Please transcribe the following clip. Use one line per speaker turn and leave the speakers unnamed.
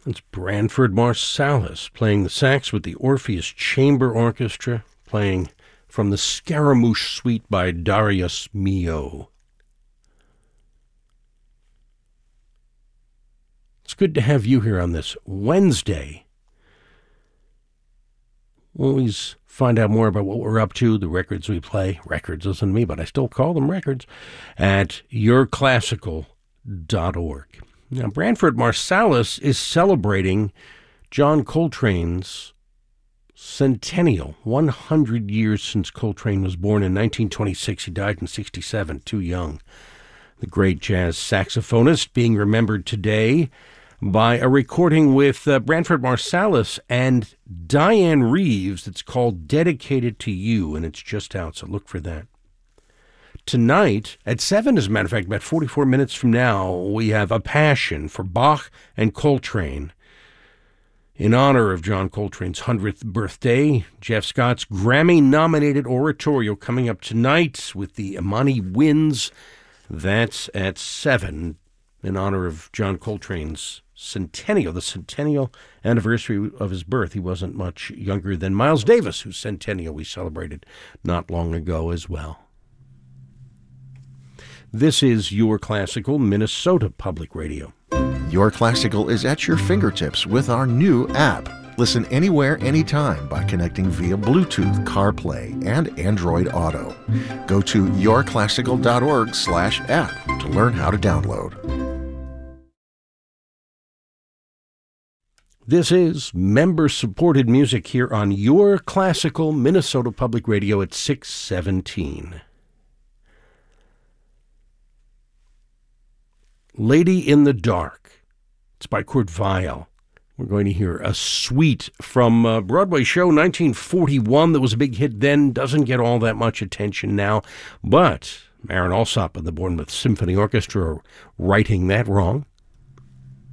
It's Branford Marsalis playing the sax with the Orpheus Chamber Orchestra, playing from the Scaramouche Suite by Darius Milhaud. It's good to have you here on this Wednesday. Always find out more about what we're up to, the records we play. Records, listen to me, but I still call them records, at yourclassical.org. Now, Branford Marsalis is celebrating John Coltrane's centennial, 100 years since Coltrane was born in 1926. He died in 67, too young. The great jazz saxophonist being remembered today by a recording with Branford Marsalis and Diane Reeves. It's called Dedicated to You, and it's just out, so look for that. Tonight, at 7, as a matter of fact, about 44 minutes from now, we have A Passion for Bach and Coltrane. In honor of John Coltrane's 100th birthday, Jeff Scott's Grammy-nominated oratorio coming up tonight with the Imani Winds. That's at 7, in honor of John Coltrane's centennial, the centennial anniversary of his birth. He wasn't much younger than Miles Davis, whose centennial we celebrated not long ago as well. This is Your Classical, Minnesota Public Radio.
Your Classical is at your fingertips with our new app. Listen anywhere, anytime by connecting via Bluetooth, CarPlay, and Android Auto. Go to yourclassical.org/app to learn how to download.
This is member-supported music here on Your Classical, Minnesota Public Radio at 617. Lady in the Dark. It's by Kurt Weill. We're going to hear a suite from a Broadway show, 1941, that was a big hit then, doesn't get all that much attention now, but Marin Alsop and the Bournemouth Symphony Orchestra are righting that wrong.